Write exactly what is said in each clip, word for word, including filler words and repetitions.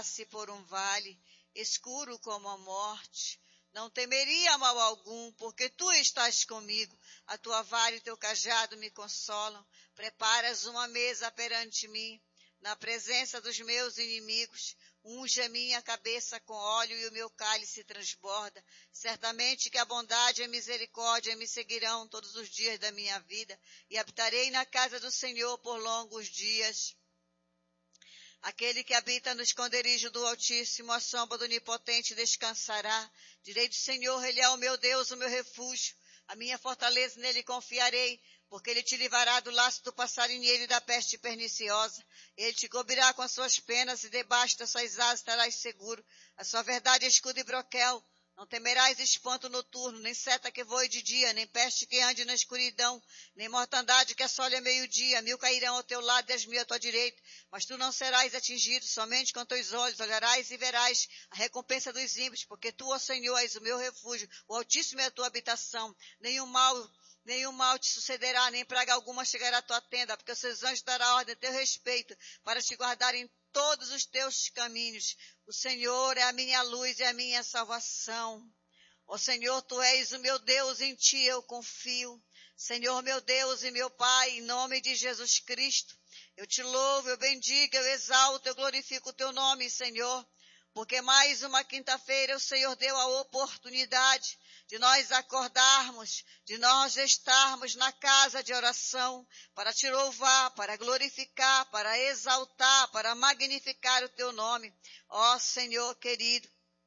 Se por um vale escuro como a morte, não temeria mal algum, porque tu estás comigo. A tua vara e o teu cajado me consolam. Preparas uma mesa perante mim, na presença dos meus inimigos. Unge a minha cabeça com óleo e o meu cálice transborda. Certamente que a bondade e a misericórdia me seguirão todos os dias da minha vida, e habitarei na casa do Senhor por longos dias. Aquele que habita no esconderijo do Altíssimo, a sombra do Onipotente descansará. Direi do Senhor, Ele é o meu Deus, o meu refúgio. A minha fortaleza, nele confiarei, porque Ele te livrará do laço do passarinheiro e da peste perniciosa. Ele te cobrirá com as suas penas e debaixo das suas asas estarás seguro. A sua verdade é escudo e broquel. Não temerás espanto noturno, nem seta que voe de dia, nem peste que ande na escuridão, nem mortandade que assole a meio-dia. Mil cairão ao teu lado e dez mil à tua direita, mas tu não serás atingido. Somente com teus olhos olharás e verás a recompensa dos ímpios, porque tu, ó Senhor, és o meu refúgio, o Altíssimo é a tua habitação. Nenhum mal, nenhum mal te sucederá, nem praga alguma chegará à tua tenda, porque os seus anjos darão ordem a teu respeito, para te guardarem todos os teus caminhos. O Senhor é a minha luz e a minha salvação. Ó Senhor, tu és o meu Deus, em ti eu confio. Senhor, meu Deus e meu Pai, em nome de Jesus Cristo, eu te louvo, eu bendigo, eu exalto, eu glorifico o teu nome, Senhor, porque mais uma quinta-feira o Senhor deu a oportunidade de nós acordarmos, de nós estarmos na casa de oração, para te louvar, para glorificar, para exaltar, para magnificar o teu nome. Ó Senhor querido,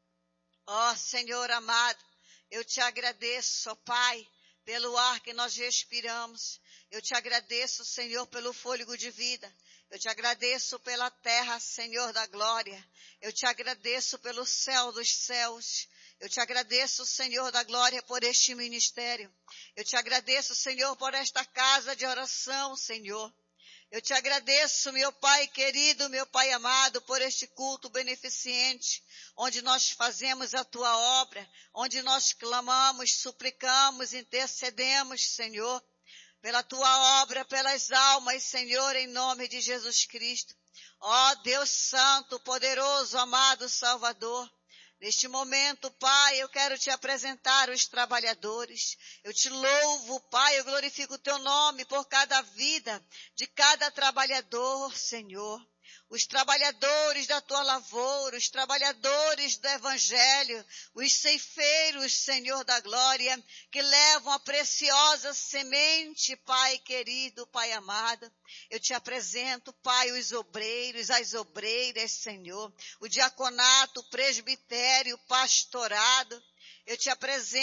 ó Senhor amado, eu te agradeço, ó Pai, pelo ar que nós respiramos. Eu te agradeço, Senhor, pelo fôlego de vida. Eu te agradeço pela terra, Senhor da glória. Eu te agradeço pelo céu dos céus. Eu te agradeço, Senhor da glória, por este ministério. Eu te agradeço, Senhor, por esta casa de oração, Senhor. Eu te agradeço, meu Pai querido, meu Pai amado, por este culto beneficente, onde nós fazemos a tua obra, onde nós clamamos, suplicamos, intercedemos, Senhor, pela tua obra, pelas almas, Senhor, em nome de Jesus Cristo. Ó Deus Santo, poderoso, amado Salvador, neste momento, Pai, eu quero te apresentar os trabalhadores. Eu te louvo, Pai, eu glorifico o teu nome por cada vida de cada trabalhador, Senhor. Os trabalhadores da tua lavoura, os trabalhadores do evangelho, os ceifeiros, Senhor da glória, que levam a preciosa semente, Pai querido, Pai amado. Eu te apresento, Pai, os obreiros, as obreiras, Senhor, o diaconato, o presbitério, o pastorado. Eu te apresento